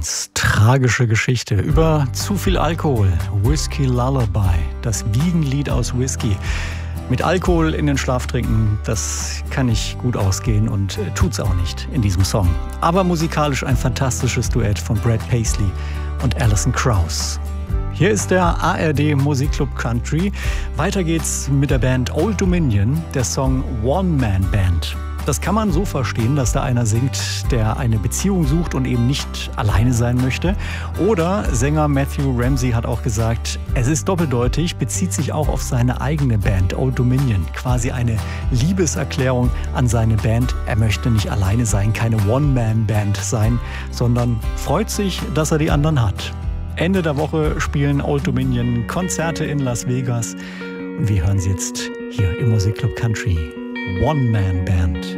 Ganz tragische Geschichte über zu viel Alkohol. Whiskey Lullaby, das Wiegenlied aus Whisky. Mit Alkohol in den Schlaf trinken, das kann nicht gut ausgehen und tut's auch nicht in diesem Song. Aber musikalisch ein fantastisches Duett von Brad Paisley und Alison Krauss. Hier ist der ARD Musikclub Country. Weiter geht's mit der Band Old Dominion, der Song One Man Band. Das kann man so verstehen, dass da einer singt, der eine Beziehung sucht und eben nicht alleine sein möchte. Oder Sänger Matthew Ramsey hat auch gesagt, es ist doppeldeutig, bezieht sich auch auf seine eigene Band Old Dominion. Quasi eine Liebeserklärung an seine Band. Er möchte nicht alleine sein, keine One-Man-Band sein, sondern freut sich, dass er die anderen hat. Ende der Woche spielen Old Dominion Konzerte in Las Vegas. Und wir hören sie jetzt hier im Musikclub Country. One-Man-Band.